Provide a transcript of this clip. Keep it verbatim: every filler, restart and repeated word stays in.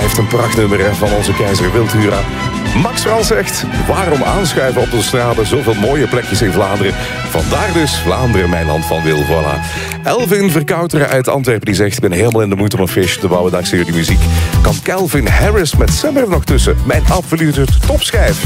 blijft een prachtnummer hè, van onze keizer Wildhura. Max Frans zegt, waarom aanschuiven op de straten? Zoveel mooie plekjes in Vlaanderen. Vandaar dus Vlaanderen, mijn land van wil. Voilà. Elvin Verkouteren uit Antwerpen die zegt, ik ben helemaal in de moed om een feestje te bouwen dankzij jullie muziek. Kan Calvin Harris met Summer nog tussen? Mijn absolute topschijf.